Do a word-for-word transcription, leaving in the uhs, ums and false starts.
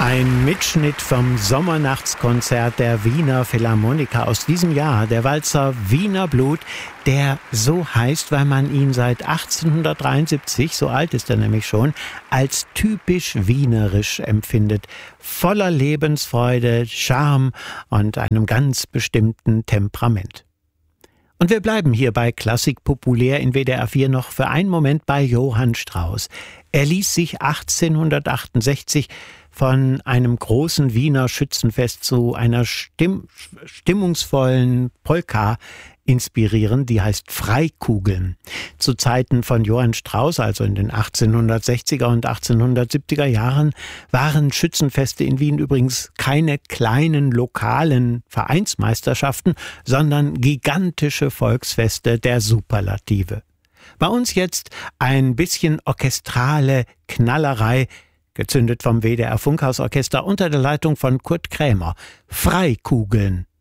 Ein Mitschnitt vom Sommernachtskonzert der Wiener Philharmoniker aus diesem Jahr, der Walzer Wiener Blut, der so heißt, weil man ihn seit achtzehnhundertdreiundsiebzig, so alt ist er nämlich schon, als typisch wienerisch empfindet. Voller Lebensfreude, Charme und einem ganz bestimmten Temperament. Und wir bleiben hier bei Klassik populär in W D R vier noch für einen Moment bei Johann Strauss. Er ließ sich achtzehnhundertachtundsechzig von einem großen Wiener Schützenfest zu einer stimm- stimmungsvollen Polka inspirieren, die heißt Freikugeln. Zu Zeiten von Johann Strauss, also in den achtzehnhundertsechziger und achtzehnhundertsiebziger Jahren, waren Schützenfeste in Wien übrigens keine kleinen lokalen Vereinsmeisterschaften, sondern gigantische Volksfeste der Superlative. Bei uns jetzt ein bisschen orchestrale Knallerei, gezündet vom W D R Funkhausorchester unter der Leitung von Kurt Krämer. Freikugeln.